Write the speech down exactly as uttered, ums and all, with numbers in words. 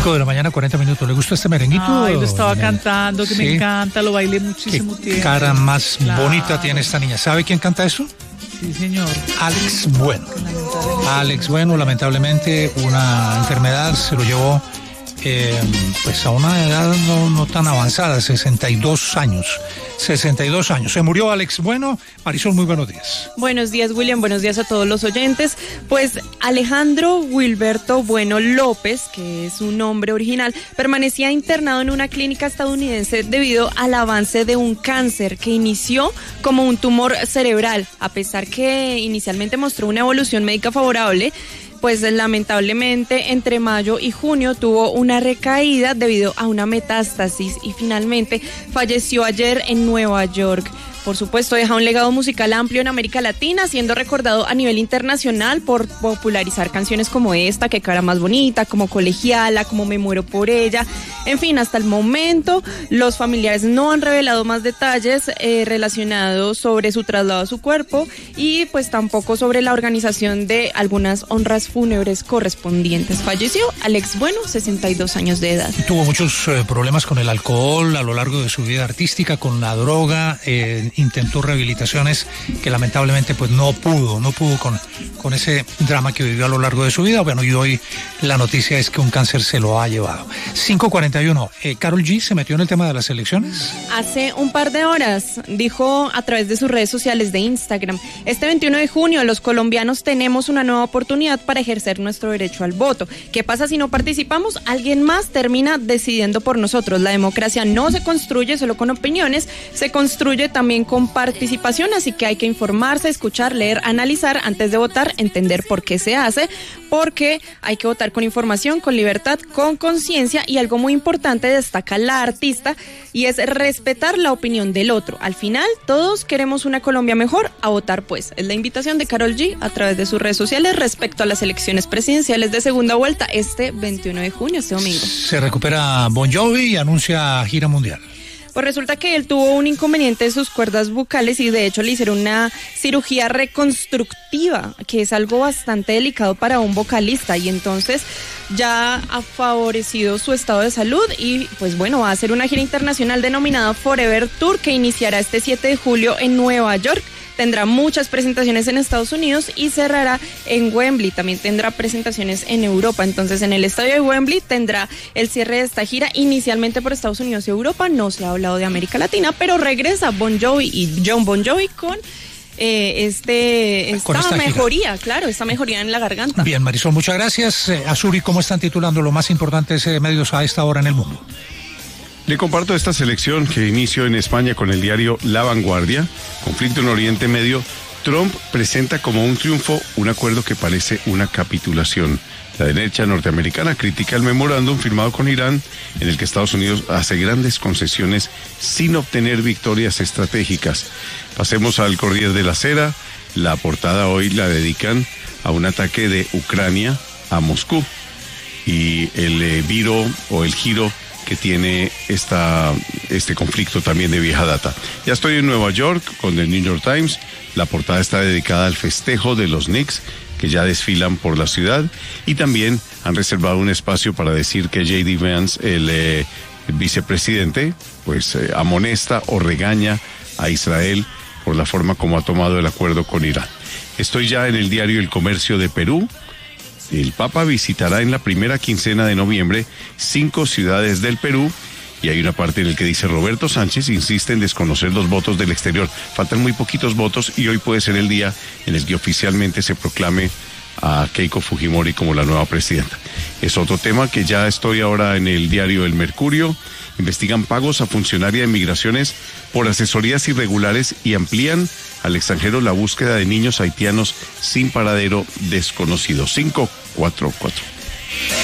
cinco de la mañana, cuarenta minutos. ¿Le gusta este merenguito? Ay, lo estaba cantando, que sí. Me encanta, lo bailé muchísimo Qué tiempo. cara más Claro. bonita tiene esta niña. ¿Sabe quién canta eso? Sí, señor. Alex Bueno. Alex Bueno, lamentablemente, una enfermedad se lo llevó eh, pues a una edad no, no tan avanzada, sesenta y dos años. sesenta y dos años. Se murió Alex Bueno. Marisol, muy buenos días. Buenos días, William. Buenos días a todos los oyentes. Pues Alejandro Wilberto Bueno López, que es su nombre original, permanecía internado en una clínica estadounidense debido al avance de un cáncer que inició como un tumor cerebral. A pesar que inicialmente mostró una evolución médica favorable, pues lamentablemente entre mayo y junio tuvo una recaída debido a una metástasis y finalmente falleció ayer en Nueva York. Por supuesto, deja un legado musical amplio en América Latina, siendo recordado a nivel internacional por popularizar canciones como esta, Qué cara más bonita, como Colegiala, como Me muero por ella. En fin, hasta el momento, los familiares no han revelado más detalles eh, relacionados sobre su traslado a su cuerpo y pues tampoco sobre la organización de algunas honras fúnebres correspondientes. Falleció Alex Bueno, sesenta y dos años de edad. Tuvo muchos eh, problemas con el alcohol a lo largo de su vida artística, con la droga, eh, intentó rehabilitaciones que lamentablemente pues no pudo, no pudo con, con ese drama que vivió a lo largo de su vida. Bueno, y hoy la noticia es que un cáncer se lo ha llevado. cinco cuarenta y uno, eh, Karol G se metió en el tema de las elecciones. Hace un par de horas dijo a través de sus redes sociales de Instagram: este veintiuno de junio los colombianos tenemos una nueva oportunidad para ejercer nuestro derecho al voto. ¿Qué pasa si no participamos? Alguien más termina decidiendo por nosotros. La democracia no se construye solo con opiniones, se construye también con participación, así que hay que informarse, escuchar, leer, analizar antes de votar, entender por qué se hace, porque hay que votar con información, con libertad, con conciencia, y algo muy importante destaca la artista, y es respetar la opinión del otro. Al final, todos queremos una Colombia mejor, a votar pues. Es la invitación de Karol G a través de sus redes sociales respecto a las elecciones presidenciales de segunda vuelta este veintiuno de junio, este domingo. Se recupera Bon Jovi y anuncia gira mundial. Pues resulta que él tuvo un inconveniente en sus cuerdas vocales y de hecho le hicieron una cirugía reconstructiva, que es algo bastante delicado para un vocalista, y entonces ya ha favorecido su estado de salud y pues bueno, va a hacer una gira internacional denominada Forever Tour, que iniciará este siete de julio en Nueva York. Tendrá muchas presentaciones en Estados Unidos y cerrará en Wembley. También tendrá presentaciones en Europa. Entonces, en el estadio de Wembley tendrá el cierre de esta gira, inicialmente por Estados Unidos y Europa. No se ha hablado de América Latina, pero regresa Bon Jovi y John Bon Jovi con eh, este esta, esta mejoría, gira. Claro, esta mejoría en la garganta. Bien, Marisol, muchas gracias. Eh, Azuri, ¿cómo están titulando los más importantes eh, medios a esta hora en el mundo? Le comparto esta selección que inició en España con el diario La Vanguardia. Conflicto en Oriente Medio. Trump presenta como un triunfo un acuerdo que parece una capitulación. La derecha norteamericana critica el memorándum firmado con Irán, en el que Estados Unidos hace grandes concesiones sin obtener victorias estratégicas. Pasemos al Corriere de la Sera. La portada hoy la dedican a un ataque de Ucrania a Moscú y el eh, viro o el giro que tiene esta, este conflicto también de vieja data. Ya estoy en Nueva York con el New York Times. La portada está dedicada al festejo de los Knicks, que ya desfilan por la ciudad, y también han reservado un espacio para decir que J D Vance, el, eh, el vicepresidente, pues eh, amonesta o regaña a Israel por la forma como ha tomado el acuerdo con Irán. Estoy ya en el diario El Comercio de Perú. El Papa visitará en la primera quincena de noviembre cinco ciudades del Perú, y hay una parte en la que dice: Roberto Sánchez insiste en desconocer los votos del exterior. Faltan muy poquitos votos y hoy puede ser el día en el que oficialmente se proclame a Keiko Fujimori como la nueva presidenta. Es otro tema que ya estoy ahora en el diario El Mercurio. Investigan pagos a funcionaria de migraciones por asesorías irregulares y amplían al extranjero la búsqueda de niños haitianos sin paradero desconocido. cinco cuatro cuatro.